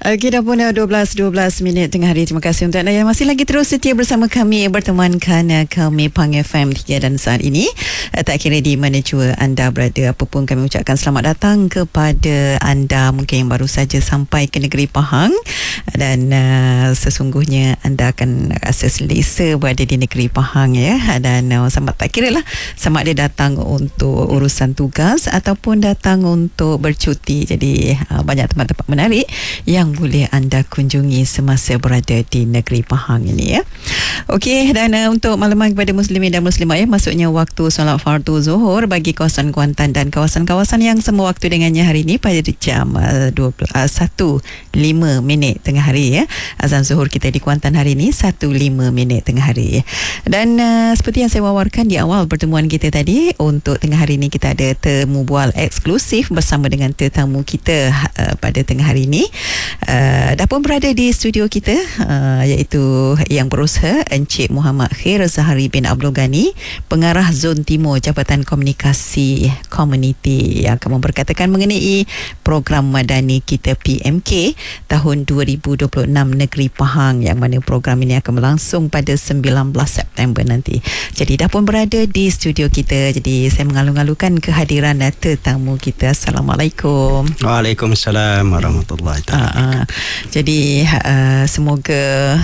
Okey, dah pun 12 minit tengah hari. Terima kasih untuk anda yang masih lagi terus setia bersama kami, bertemankan kami Pang FM 3 dan saat ini tak kira di mana jua anda berada, apapun kami ucapkan selamat datang kepada anda mungkin yang baru saja sampai ke negeri Pahang, dan sesungguhnya anda akan rasa selesa berada di negeri Pahang ya, dan sama tak kira lah sama ada datang untuk urusan tugas ataupun datang untuk bercuti. Jadi banyak tempat-tempat menarik yang boleh anda kunjungi semasa berada di negeri Pahang ini ya. Okey, dan untuk makluman kepada muslimin dan muslimat ya, masuknya waktu solat fardu zuhur bagi kawasan Kuantan dan kawasan-kawasan yang sama waktu dengannya hari ini pada jam 1.05 tengah hari ya. Azan zuhur kita di Kuantan hari ini 1.05 tengah hari ya. Dan seperti yang saya wawarkan di awal pertemuan kita tadi, untuk tengah hari ini kita ada temu bual eksklusif bersama dengan tetamu kita pada tengah hari ini. Dah pun berada di studio kita, iaitu yang berusaha Encik Muhammad Khair Zahari bin Abdul Ghani, pengarah Zon Timur Jabatan Komunikasi Komuniti, yang akan memperkatakan mengenai program madani kita PMK tahun 2026 Negeri Pahang, yang mana program ini akan berlangsung pada 19 September nanti. Jadi dah pun berada di studio kita. Jadi saya mengalu-alukan kehadiran tetamu kita. Assalamualaikum. Waalaikumsalam warahmatullahi wabarakatuh. Jadi semoga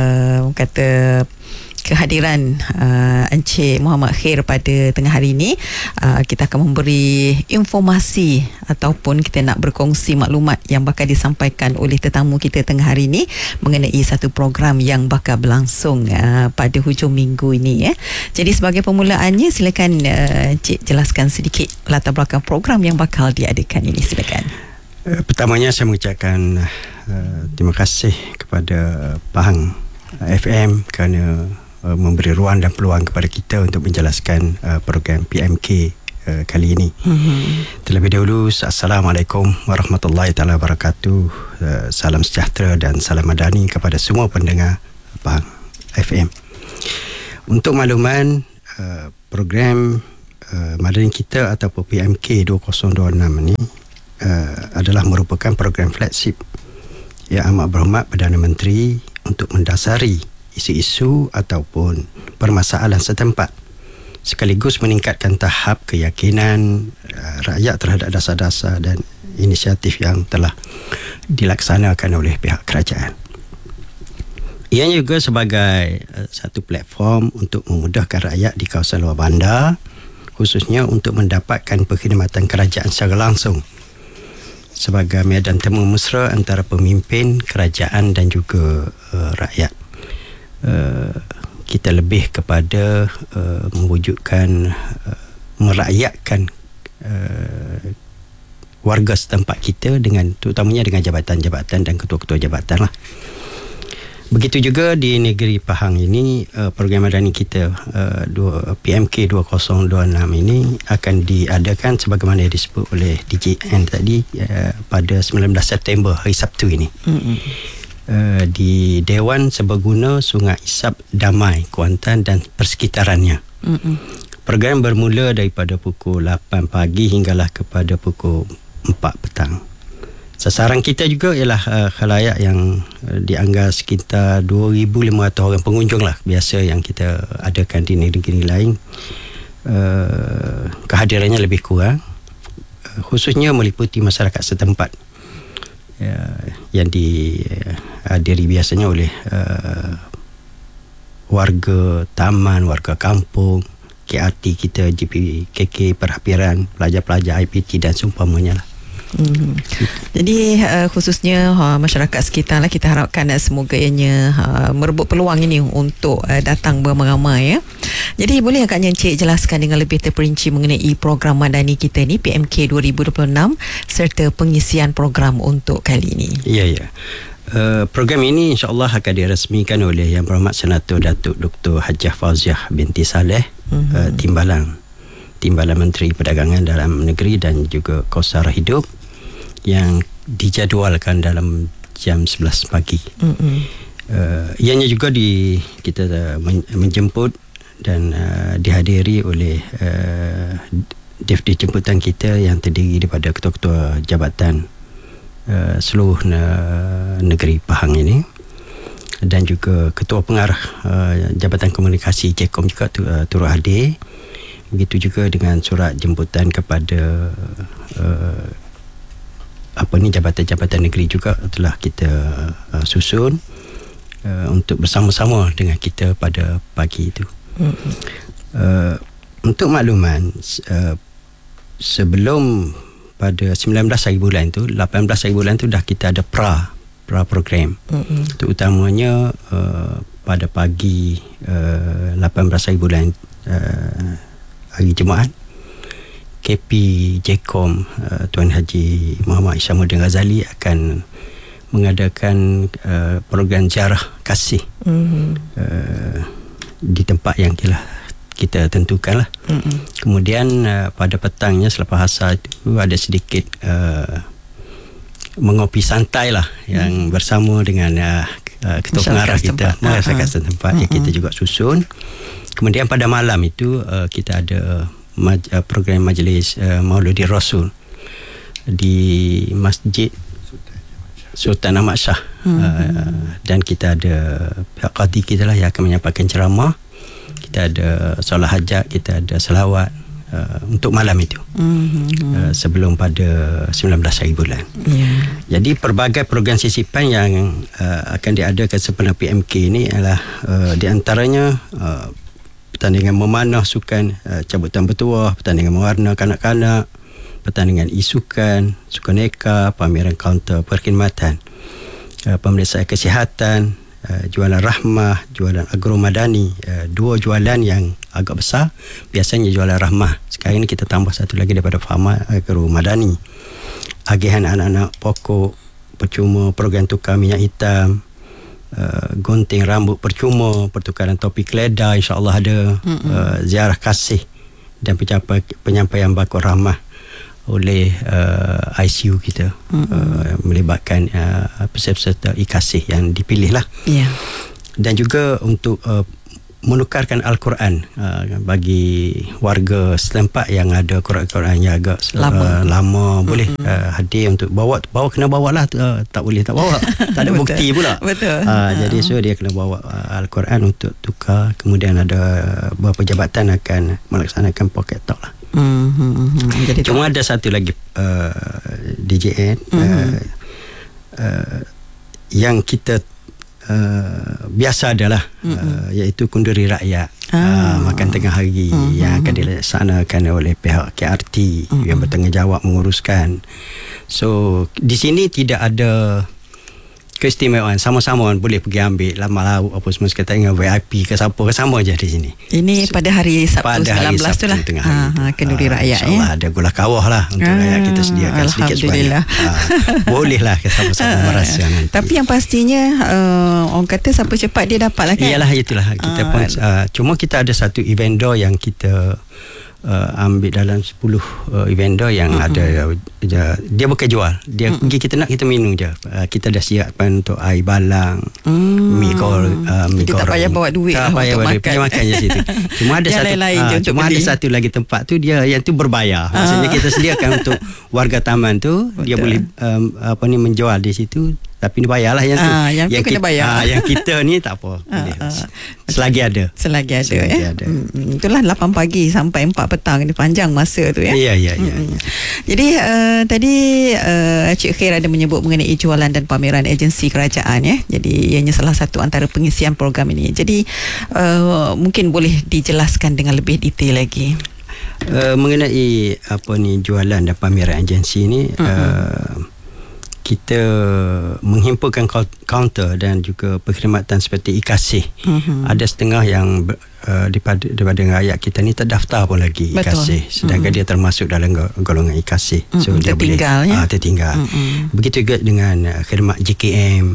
kata kehadiran Encik Muhammad Khair pada tengah hari ini, kita akan memberi informasi ataupun kita nak berkongsi maklumat yang bakal disampaikan oleh tetamu kita tengah hari ini mengenai satu program yang bakal berlangsung pada hujung minggu ini ya. Jadi sebagai permulaannya, silakan Encik jelaskan sedikit latar belakang program yang bakal diadakan ini, silakan. Pertamanya saya mengucapkan terima kasih kepada Pahang FM kerana memberi ruang dan peluang kepada kita untuk menjelaskan program PMK kali ini. Terlebih dahulu, Assalamualaikum warahmatullahi wabarakatuh. Salam sejahtera dan salam madani kepada semua pendengar Pahang FM. Untuk makluman, program madani kita ataupun PMK 2026 ini adalah merupakan program flagship yang amat berhormat Perdana Menteri untuk mendasari isu-isu ataupun permasalahan setempat, sekaligus meningkatkan tahap keyakinan rakyat terhadap dasar-dasar dan inisiatif yang telah dilaksanakan oleh pihak kerajaan. Ia juga sebagai satu platform untuk memudahkan rakyat di kawasan luar bandar, khususnya untuk mendapatkan perkhidmatan kerajaan secara langsung, sebagai medan temu mesra antara pemimpin kerajaan dan juga rakyat. Kita lebih kepada mewujudkan merakyatkan warga setempat kita, dengan terutamanya dengan jabatan-jabatan dan ketua-ketua jabatan lah. Begitu juga di negeri Pahang ini, program madani kita PMK 2026 ini akan diadakan sebagaimana disebut oleh DJN tadi pada 19 September hari Sabtu ini. Di Dewan Serbaguna Sungai Isap Damai Kuantan dan persekitarannya. Program bermula daripada pukul 8 pagi hinggalah kepada pukul 4 petang. Sasaran kita juga ialah khalayak yang dianggar sekitar 2,500 orang pengunjung lah, biasa yang kita adakan di negeri-negeri lain. Kehadirannya lebih kurang, khususnya meliputi masyarakat setempat yang dihadiri biasanya oleh warga taman, warga kampung, KRT kita, GPKK, perhapiran, pelajar-pelajar IPT dan seumpamanya lah. Jadi khususnya masyarakat sekitar lah, kita harapkan semoga ianya merebut peluang ini untuk datang beramai-ramai ya. Jadi boleh agaknya Encik jelaskan dengan lebih terperinci mengenai program madani kita ni PMK 2026 serta pengisian program untuk kali ini. Ya. Program ini insya-Allah akan diresmikan oleh Yang Berhormat Senator Datuk Dr. Hajah Fauziah binti Saleh, Timbalan Menteri Perdagangan Dalam Negeri dan juga Kosara Hidup, yang dijadualkan dalam jam 11 pagi. Ianya juga kita menjemput dan dihadiri oleh deputi jemputan kita yang terdiri daripada ketua-ketua jabatan seluruh negeri Pahang ini, dan juga Ketua Pengarah Jabatan Komunikasi JECOM juga turut hadir. Begitu juga dengan surat jemputan kepada jabatan-jabatan negeri juga telah kita susun untuk bersama-sama dengan kita pada pagi itu. Untuk makluman, sebelum pada 19 hari bulan tu, 18 hari bulan tu dah kita ada pra program. Terutamanya pada pagi 18 hari bulan hari Jumaat, KP JECOM Tuan Haji Muhammad Isyamuddin Ghazali akan mengadakan program ziarah kasih di tempat yang kita tentukan lah. Kemudian pada petangnya selepas asar itu ada sedikit mengopi santai lah yang bersama dengan Ketua Pengarah kita, masyarakat setempat yang kita juga susun. Kemudian pada malam itu kita ada program majlis Maulidi Rasul di Masjid Sultan Ahmad Shah, dan kita ada pihak qadi kita lah yang akan menyampaikan ceramah. Kita ada solat hajat, kita ada selawat untuk malam itu, sebelum pada 19 hari bulan. Jadi pelbagai program sisipan yang akan diadakan sempena PMK ini adalah di antaranya pertandingan memanah sukan cabutan bertuah, pertandingan mewarna kanak-kanak, pertandingan isukan, sukan neka, pameran kaunter perkhidmatan, pemeriksaan kesihatan, jualan rahmah, jualan agromadani, dua jualan yang agak besar. Biasanya jualan rahmah, sekarang ini kita tambah satu lagi daripada Fahma, agromadani, agihan anak-anak pokok percuma, program tukar minyak hitam, gunting rambut percuma, pertukaran topi keledar insya-Allah ada, ziarah kasih dan penyampaian bakul rahmah oleh ICU kita, melibatkan peserta kasih yang dipilih lah. Dan juga untuk menukarkan Al-Quran bagi warga setempat yang ada Quran yang agak lama boleh hadir untuk bawa kena bawa lah, tak boleh tak bawa, tak ada bukti pula. Jadi dia kena bawa Al-Quran untuk tukar. Kemudian ada beberapa jabatan akan melaksanakan pocket talk lah. Jadi cuma ada satu lagi DJN yang kita biasa adalah iaitu kunduri rakyat, makan tengah hari yang akan dilaksanakan oleh pihak KRT yang bertanggungjawab menguruskan. So di sini tidak ada keistimewaan, sama-sama boleh pergi ambil lama lauk apa semua sekalian dengan VIP ke siapa ke sama je di sini. Ini pada hari Sabtu 19 tu lah. Kenduri rakyat InsyaAllah ada gula kawah lah untuk rakyat kita sediakan sedikit sebanyak. Boleh lah sama-sama merasa nanti. Tapi yang pastinya orang kata siapa cepat dia dapat lah kan. Iyalah, itulah kita pun cuma kita ada satu vendor yang kita ambil dalam 10 vendor yang ada dia bukan jual, dia pergi kita nak kita minum je. Kita dah siapkan untuk air balang, mi goreng, tak payah bawa duit tak payah bawa duit, pergi makan je situ. Cuma ada ada satu lagi tempat tu dia yang tu berbayar. Maksudnya kita sediakan untuk warga taman tu. Betul. Dia boleh menjual di situ, tapi dia bayarlah yang tu. Yang kena bayar. Yang kita ni tak apa. Selagi ada. Itulah 8 pagi sampai 4 petang. Ini panjang masa tu ya. Ya. Jadi tadi Cik Khair ada menyebut mengenai jualan dan pameran agensi kerajaan ya. Jadi ianya salah satu antara pengisian program ini. Jadi mungkin boleh dijelaskan dengan lebih detail lagi. Mengenai jualan dan pameran agensi ini, kita menghimpunkan kaunter dan juga perkhidmatan seperti e-kasih. Ada setengah yang daripada rakyat kita ni terdaftar pun lagi e-kasih, sedangkan dia termasuk dalam golongan e-kasih. So dia tertinggal boleh tertinggal. Begitu juga dengan khidmat JKM,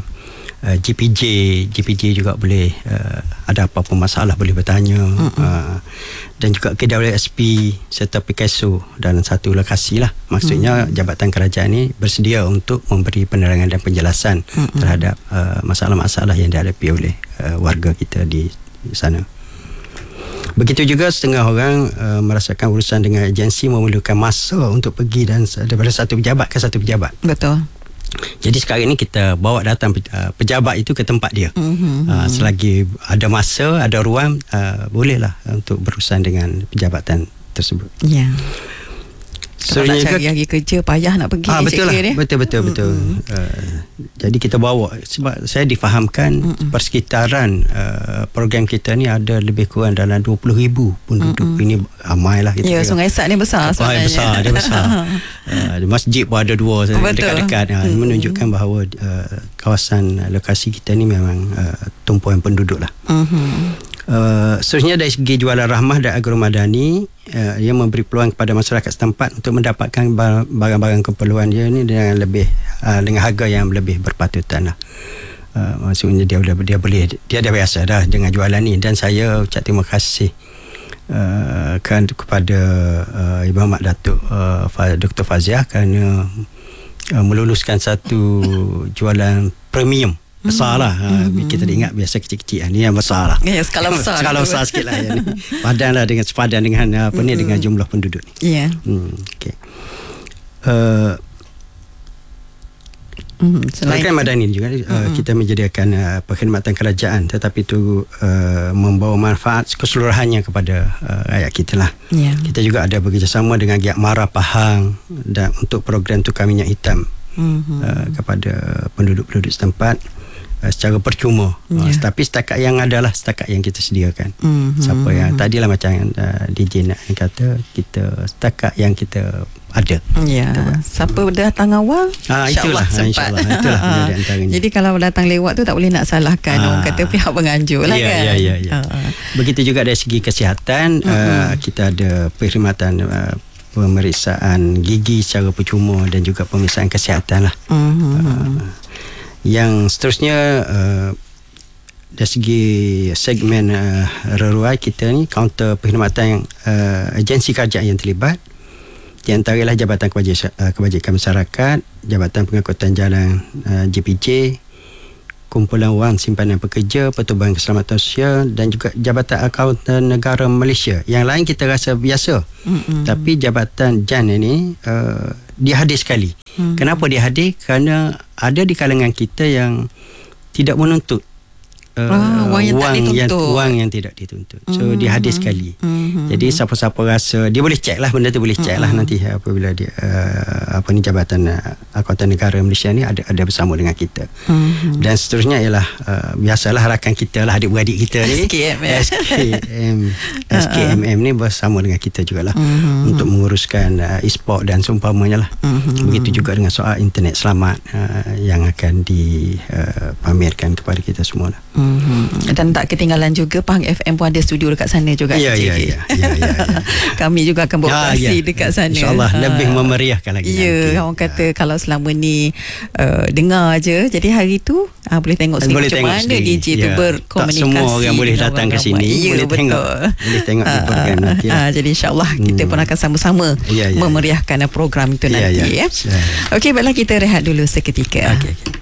GPJ juga boleh, ada apa-apa masalah boleh bertanya. Dan juga KWSP serta Picasso dalam satu lokasi lah. Maksudnya Jabatan Kerajaan ni bersedia untuk memberi penerangan dan penjelasan terhadap masalah-masalah yang dihadapi oleh warga kita di sana. Begitu juga setengah orang merasakan urusan dengan agensi memerlukan masa untuk pergi dan daripada satu pejabat ke satu pejabat. Betul. Jadi sekarang ni kita bawa datang pejabat itu ke tempat dia. Selagi ada masa, ada ruang, bolehlah untuk berurusan dengan pejabatan tersebut. Ya. Kalau nak cari hari kerja payah nak pergi. Betul lah. Betul. Jadi kita bawa, sebab saya difahamkan persekitaran program kita ni ada lebih kurang dalam 20,000 penduduk. Ini ramai lah. Ya, Sungai Sat ni besar sebenarnya. Dia besar. Masjid pun ada 2 dekat-dekat. Menunjukkan bahawa kawasan lokasi kita ni memang tumpuan penduduk lah. Seterusnya dari segi jualan rahmah dan agromadani, ia memberi peluang kepada masyarakat setempat untuk mendapatkan barang-barang keperluan dia ni dengan lebih dengan harga yang lebih berpatutan lah. Maksudnya dia dah biasa dah dengan jualan ni, dan saya ucap terima kasih kepada Ibu Mak Datuk Dr. Faziah kerana meluluskan satu jualan premium besar lah. Kita ingat biasa kecil-kecil, ni yang besar lah. Ya, skala besar. Skala besar sikit lah. Padan lah dengan sepadan dengan dengan jumlah penduduk ni. Ya. Okay. Selain madani juga kita menyediakan perkhidmatan kerajaan, tetapi itu membawa manfaat keseluruhannya kepada rakyat kita lah. Kita juga ada bekerjasama dengan Giat Mara Pahang dan untuk program tukar minyak hitam kepada penduduk-penduduk setempat secara percuma. Tapi setakat yang adalah setakat yang kita sediakan. Siapa yang tadilah macam DJ nak kata, kita setakat yang kita ada. Siapa datang awal, itulah sempat. Itulah antaranya. Jadi kalau datang lewat tu tak boleh nak salahkan orang kata pihak penganjur lah kan. Ya. Begitu juga dari segi kesihatan, kita ada perkhidmatan pemeriksaan gigi secara percuma dan juga pemeriksaan kesihatan lah. Yang seterusnya dari segi segmen reruai kita ni, kaunter perkhidmatan agensi kerajaan yang terlibat, di antaralah Jabatan Kebajikan Masyarakat, Jabatan Pengangkutan Jalan JPJ, Kumpulan Wang Simpanan Pekerja, Pertubuhan Keselamatan Sosial dan juga Jabatan Akauntan Negara Malaysia. Yang lain kita rasa biasa. Tapi Jabatan JAN ini dia hadir sekali. Kenapa dia hadir? Kerana ada di kalangan kita yang tidak menuntut wang yang tidak dituntut. So dia hadir sekali. Jadi siapa-siapa rasa, dia boleh check lah, benda tu boleh check lah nanti apabila dia Jabatan Akauntan Negara Malaysia ni ada bersama dengan kita. Dan seterusnya ialah biasalah rakan kita lah, adik-beradik kita ni SKMM ni bersama dengan kita jugalah untuk menguruskan e-sport dan seumpamanya lah. Begitu juga dengan soal internet selamat yang akan dipamerkan kepada kita semua lah. Dan tak ketinggalan juga Pahang FM pun ada studio dekat sana juga. Ya. Kami juga akan beroperasi dekat sana. InsyaAllah lebih memeriahkan lagi. Ya, orang kata kalau selama ni dengar je, jadi hari tu boleh tengok sendiri macam mana DJ tu berkomunikasi. Tak semua orang boleh datang ke sini. Boleh tengok di program nanti. Jadi insyaAllah kita pun akan sama-sama memeriahkan program itu nanti. Okey, baiklah kita rehat dulu seketika. Okey.